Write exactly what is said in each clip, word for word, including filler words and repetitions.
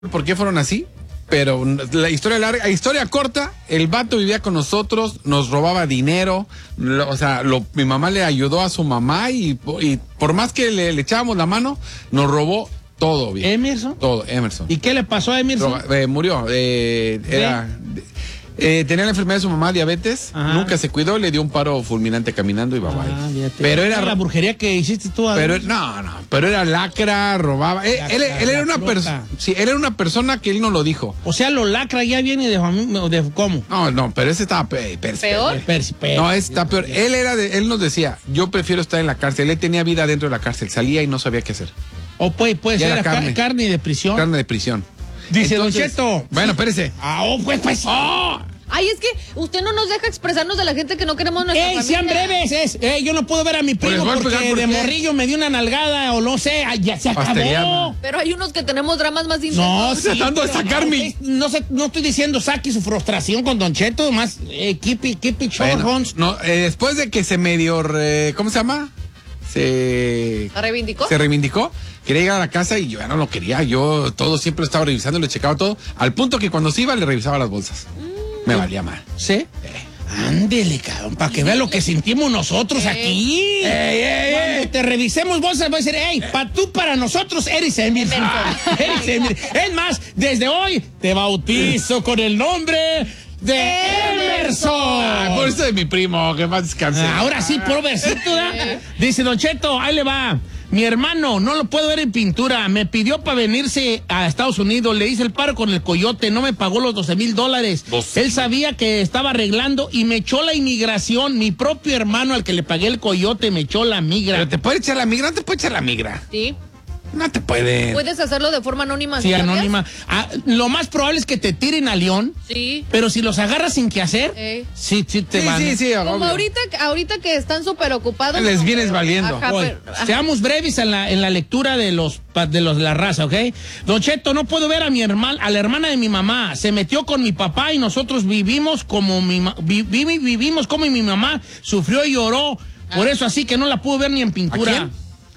por qué fueron así, pero la historia larga, historia corta, el vato vivía con nosotros, nos robaba dinero, lo, o sea, lo, mi mamá le ayudó a su mamá y, y por más que le, le echábamos la mano, nos robó todo. Bien. ¿Emerson? Todo, Emerson. ¿Y qué le pasó a Emerson? Roba, eh, murió, eh, era... Eh, tenía la enfermedad de su mamá, diabetes. Ajá. Nunca se cuidó, le dio un paro fulminante caminando y bye bye. Ah, pero era la brujería que hiciste tú. Pero no, no, pero era lacra, robaba. Él, él, él era una persona, sí, él era una persona que él no lo dijo. O sea, lo lacra ya viene de, de ¿cómo? No, no, pero ese estaba pe, pe, peor. Pe, pe, no, ese está peor. Él era, de, él nos decía, yo prefiero estar en la cárcel. Él tenía vida dentro de la cárcel, salía y no sabía qué hacer. O puede, puede ser la carne, carne de prisión. Carne de prisión. Dice Don Cheto. Bueno, espérese. Ah, oh, pues, pues. Oh. Ay, es que usted no nos deja expresarnos de la gente que no queremos nuestra ¡Ey, familia. sean breves! Es, eh, yo no puedo ver a mi primo porque, porque de morrillo me dio una nalgada o no sé, ya se acabó. Pero hay unos que tenemos dramas más intensos. No, sí, tratando de sacar mi... Okay, no, sé, no estoy diciendo saque su frustración con Don Cheto, más eh, keep it, keep it short, bueno, no, eh, después de que se medio, eh, ¿cómo se llama? Se... ¿Se reivindicó? Se reivindicó. Quería llegar a la casa y yo ya no lo quería. Yo todo siempre estaba revisando, le checaba todo. Al punto que cuando se iba le revisaba las bolsas. Mm. Me valía mal. ¿Sí? Eh. Ándele, cabrón, para que vea lo que sentimos nosotros eh. aquí. Ey, ey, Cuando ey. te revisemos bolsas, voy a decir, hey, pa' tú para nosotros eres Emerson. Eres Emerson. Es más, desde hoy te bautizo con el nombre de Emerson. Ah, por eso de mi primo, que más descanse. Ah, ahora sí, por versito, ¿eh? Dice Don Cheto, ahí le va. Mi hermano, no lo puedo ver en pintura, me pidió para venirse a Estados Unidos, le hice el paro con el coyote, no me pagó los doce mil dólares. Él sabía que estaba arreglando y me echó la inmigración. Mi propio hermano al que le pagué el coyote me echó la migra. ¿Pero te puede echar la migra? ¿No te puede echar la migra? Sí. No te puede. ¿Puedes hacerlo de forma anónima? Sí, anónima. Ah, lo más probable es que te tiren a León. Sí. Pero si los agarras sin qué hacer, eh. sí, sí te sí, van. Sí, sí, Como obvio. ahorita, ahorita que están súper ocupados. Les no, vienes pero, valiendo. Ajá, Oye, pero, ajá. seamos breves en la, en la lectura de los de los de la raza, ¿ok? Don Cheto, no puedo ver a mi hermana, a la hermana de mi mamá. Se metió con mi papá y nosotros vivimos como mi vi, vi, vivimos como mi mamá sufrió y lloró. Ah. Por eso así que no la puedo ver ni en pintura. ¿A quién?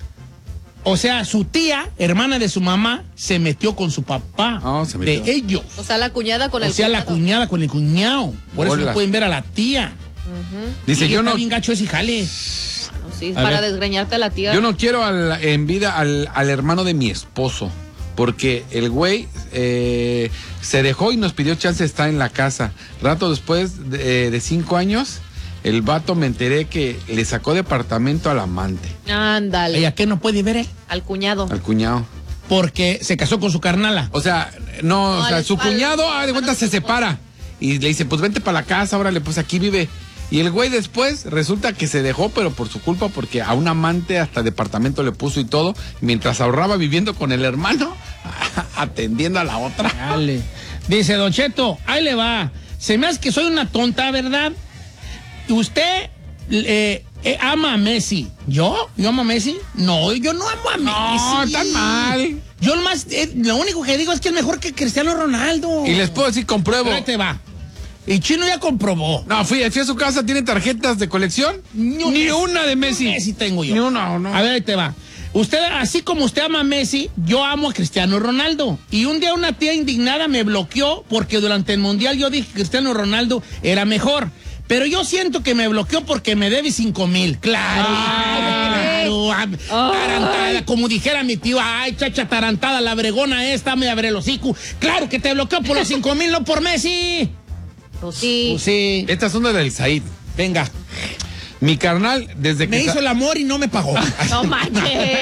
O sea, su tía, hermana de su mamá, se metió con su papá. Oh, se metió. De ellos. O sea, la cuñada con o el sea, cuñado. la cuñada con el cuñado. Por Hola. eso no pueden ver a la tía. Uh-huh. Dice, y yo está no... bien gacho ese jale. No, sí, A para ver. desgreñarte a la tía. Yo no quiero al, en vida al, al hermano de mi esposo, porque el güey eh, se dejó y nos pidió chance de estar en la casa. Rato después de, de cinco años, el vato me enteré que le sacó departamento al amante. Ándale. ¿Y a qué no puede ver él? Al cuñado. Al cuñado. Porque se casó con su carnala. O sea, no, No, o sea, al- su al- cuñado, ah, de cuenta, se separa. Y le dice, pues vente para la casa, órale, pues aquí vive. Y el güey después resulta que se dejó, pero por su culpa, porque a un amante hasta departamento le puso y todo, mientras ahorraba viviendo con el hermano, atendiendo a la otra. Dale. Dice Don Cheto, ahí le va. Se me hace que soy una tonta, ¿verdad? Usted eh, eh, ama a Messi. ¿Yo? ¿Yo amo a Messi? No, yo no amo a Messi. No, tan mal. Yo más, eh, lo único que digo es que es mejor que Cristiano Ronaldo. Y les puedo decir, compruebo. Pero ahí te va. Y Chino ya comprobó. No, fui, fui a su casa, ¿tiene tarjetas de colección? Ni, Ni una de Messi. Messi tengo yo. Ni una, no. A ver, ahí te va. Usted, así como usted ama a Messi, yo amo a Cristiano Ronaldo. Y un día una tía indignada me bloqueó porque durante el Mundial yo dije que Cristiano Ronaldo era mejor. Pero yo siento que me bloqueó porque me debe cinco mil. Claro, Ay. claro. Oh. Tarantada, como dijera mi tío, ay, chacha tarantada, la bregona esta, me abre el hocico. Claro que te bloqueó por los cinco mil, no por Messi. Pues sí. Pues sí. Estas son del Said. Venga. Mi carnal, desde que... Me hizo el amor y no me pagó. No manches.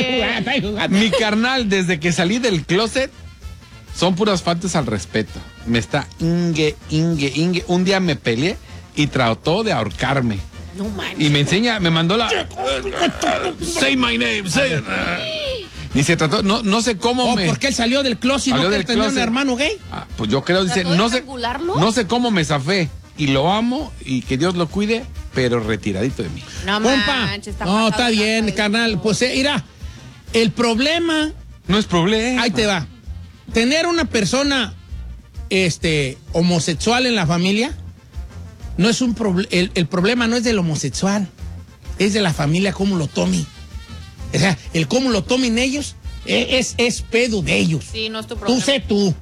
Mi carnal, desde que salí del closet, son puras faltas al respeto. Me está ingue, ingue, ingue. Un día me peleé y trató de ahorcarme. No manches. Y me enseña, me mandó la... Say my name, say... Dice, trató, no, no sé cómo Oh, me... ¿por qué él salió del closet y Salió no que del él tenía un closet. hermano gay? Ah, pues yo creo, dice, ¿Trató de no sé, estrangularlo? no sé cómo me zafé. Y lo amo y que Dios lo cuide, pero retiradito de mí. No Compa, manches, está no, pasado está de bien, lanza, carnal. hijo. Pues, eh, mira, el problema, No es problema. ahí te va. Tener una persona, este, homosexual en la familia, no es un problema, el, el problema no es del homosexual, es de la familia cómo lo tomen. O sea, el cómo lo tomen ellos, eh, es, es pedo de ellos. Sí, no es tu Tú problema. sé tú.